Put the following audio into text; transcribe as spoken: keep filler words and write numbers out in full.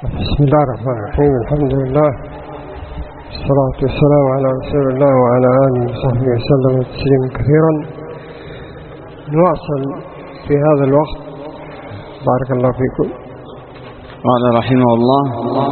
بسم الله الرحمن الرحيم. الحمد لله والصلاة والسلام على رسول الله وعلى آله وصحبه وسلم تسليما كثيرا. نواصل في هذا الوقت. بارك الله فيكم. قال رحمه الله: